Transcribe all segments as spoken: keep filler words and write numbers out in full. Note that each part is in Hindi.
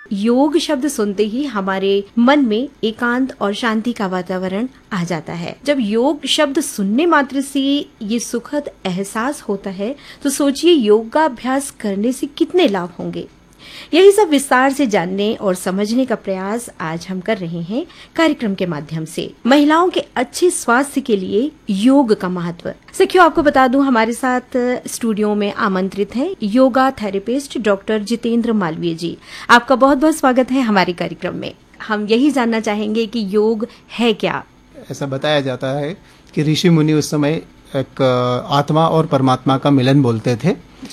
योग शब्द सुनते ही हमारे मन में एकांत और शांति का वातावरण आ जाता है। जब योग शब्द सुनने मात्र से ये सुखद एहसास होता है तो सोचिए योगाभ्यास करने से कितने लाभ होंगे। यही सब विस्तार से जानने और समझने का प्रयास आज हम कर रहे हैं कार्यक्रम के माध्यम से। महिलाओं के अच्छे स्वास्थ्य के लिए योग का महत्व। सखियों, आपको बता दूं, हमारे साथ स्टूडियो में आमंत्रित हैं yoga therapist doctor Jitendra Malviya जी। आपका बहुत बहुत स्वागत है हमारे कार्यक्रम में। हम यही जानना चाहेंगे कि योग है क्या। ऐसा बताया जाता है कि ऋषि मुनि उस समय एक आत्मा और परमात्मा का मिलन बोलते थे।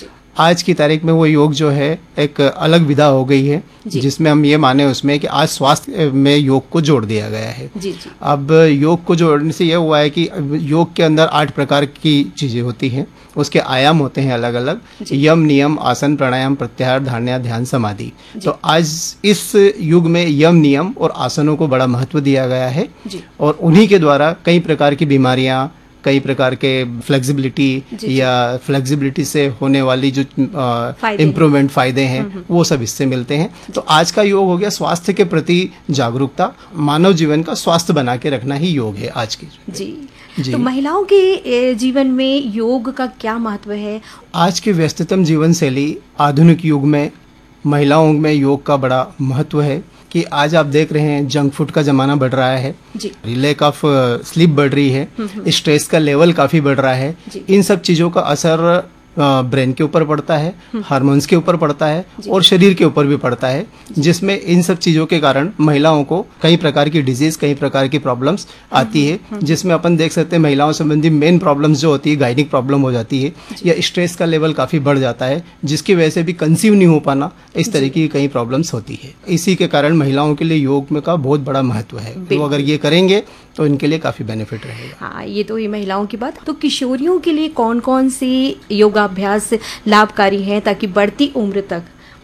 आज की तारीख में वो योग जो है एक अलग विधा हो गई है, जिसमें हम ये माने उसमें कि आज स्वास्थ्य में योग को जोड़ दिया गया है। जी जी। अब योग को जोड़ने से यह हुआ है कि योग के अंदर आठ प्रकार की चीजें होती हैं, उसके आयाम होते हैं अलग अलग, यम नियम आसन प्राणायाम प्रत्याहार धारणा ध्यान समाधि। तो आज इस युग में यम नियम और आसनों को बड़ा महत्व दिया गया है और उन्हीं के द्वारा कई प्रकार की बीमारियां, कई प्रकार के फ्लेक्सिबिलिटी या फ्लेक्सिबिलिटी से होने वाली जो इम्प्रूवमेंट फायदे हैं वो सब इससे मिलते हैं। तो आज का योग हो गया स्वास्थ्य के प्रति जागरूकता, मानव जीवन का स्वास्थ्य बना के रखना ही योग है आज की। जी जी। तो महिलाओं के जीवन में योग का क्या महत्व है? आज के व्यस्ततम जीवन शैली आधुनिक युग में महिलाओं में योग का बड़ा महत्व है कि आज आप देख रहे हैं जंक फूड का जमाना बढ़ रहा है, लैक ऑफ स्लीप बढ़ रही है, स्ट्रेस का लेवल काफी बढ़ रहा है। इन सब चीजों का असर ब्रेन के ऊपर पड़ता है, हार्मोन्स के ऊपर पड़ता है और शरीर के ऊपर भी पड़ता है, जिसमें इन सब चीजों के कारण महिलाओं को कई प्रकार की डिजीज, कई प्रकार की प्रॉब्लम्स आती है, जिसमें अपन देख सकते हैं महिलाओं संबंधी मेन प्रॉब्लम्स जो होती है गाइनिक प्रॉब्लम हो जाती है या स्ट्रेस का लेवल काफी बढ़ जाता है, जिसकी वजह से भी कंसीव नहीं हो पाना, इस तरह की कई प्रॉब्लम्स होती है। इसी के कारण महिलाओं के लिए योग में का बहुत बड़ा महत्व है। तो अगर ये करेंगे तो इनके लिए काफी बेनिफिट रहेगा। हाँ, ये तो हुई महिलाओं की बात। तो किशोरियों के लिए कौन कौन सी योगाभ्यास लाभकारी है ताकि बढ़ती उम्र तक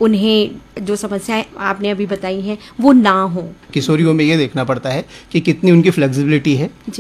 उन्हें जो समस्याएं आपने अभी बताई हैं वो ना हो? किशोरियों में ये देखना पड़ता है कि कितनी उनकी फ्लेक्सिबिलिटी है,